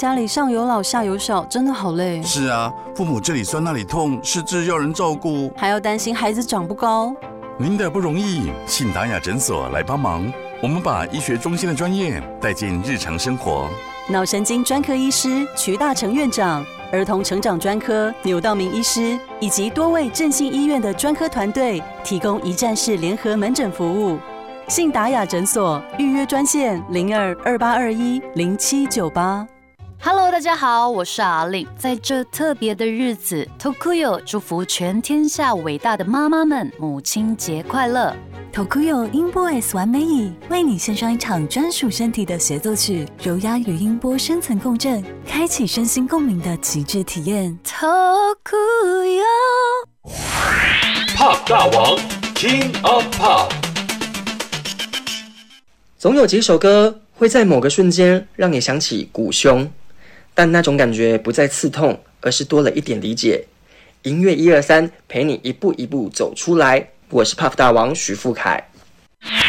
家里上有老下有小，真的好累。 是啊，父母这里酸那里痛，失智要人照顾， 还要担心孩子长不高。 您的不容易，信达雅诊所来帮忙。我们把医学中心的专业带进日常生活。 脑神经专科医师瞿大成院长，儿童成长专科牛道明医师，以及多位振兴医院的专科团队，提供一站式联合门诊服务。信达雅诊所预约专线0228210798。 Hello， 大家好，我是阿令。在这特别的日子 ，Tokuyo 祝福全天下伟大的妈妈们母亲节快乐。 Tokuyo 音波 S 完美椅为你献上一场专属身体的协奏曲，柔压与音波深层共振，开启身心共鸣的极致体验。 Tokuyo Pop 大王 King of Pop， 总有几首歌会在某个瞬间让你想起鼓胸，但那种感觉不再刺痛，而是多了一点理解。音乐123陪你一步一步走出来。我是 Pop 大王许富凯。